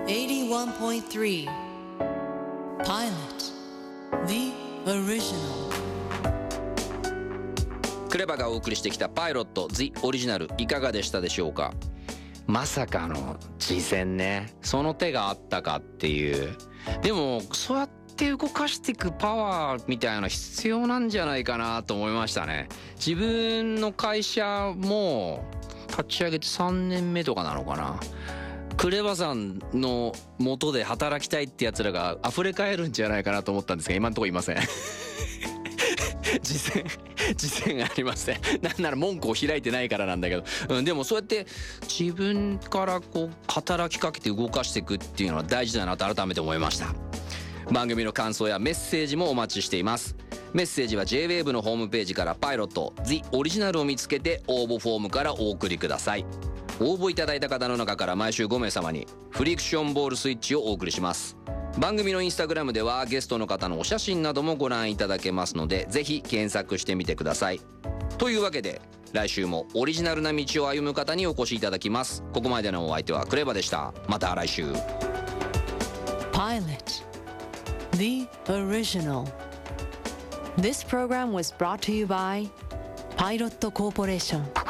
81.3 Pilot The Original。 クレバがお送りしてきたパイロット The Original いかがでしたでしょうか。まさかの次戦ね、その手があったかっていう。でもそうやって動かしていくパワーみたいなの必要なんじゃないかなと思いましたね。自分の会社も立ち上げて3年目とかなのかな。クレバさんの元で働きたいってやつらが溢れ返るんじゃないかなと思ったんですが、今のところいません。実践ありません。なんなら門戸を開いてないからなんだけど、でもそうやって自分からこう働きかけて動かしていくっていうのは大事だなと改めて思いました。番組の感想やメッセージもお待ちしています。メッセージは JWAVE のホームページからパイロット The Original を見つけて応募フォームからお送りください。応募いただいた方の中から毎週5名様にフリクションボールスイッチをお送りします。番組のインスタグラムではゲストの方のお写真などもご覧いただけますので、ぜひ検索してみてください。というわけで来週もオリジナルな道を歩む方にお越しいただきます。ここまでのお相手はクレバでした。また来週。 Pilot The Original。 This program was brought to you by Pilot Corporation。